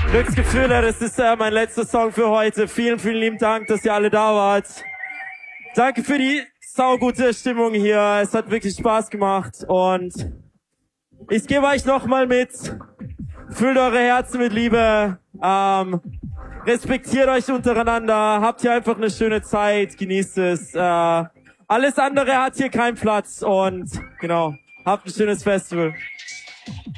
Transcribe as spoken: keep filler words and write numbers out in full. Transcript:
Glücksgefühle, das ist äh, mein letzter Song für heute. Vielen, vielen lieben Dank, dass ihr alle da wart. Danke für die saugute Stimmung hier. Es hat wirklich Spaß gemacht und ich gebe euch nochmal mit. Füllt eure Herzen mit Liebe. Ähm, respektiert euch untereinander. Habt hier einfach eine schöne Zeit. Genießt es. Äh, alles andere hat hier keinen Platz und genau. Habt ein schönes Festival.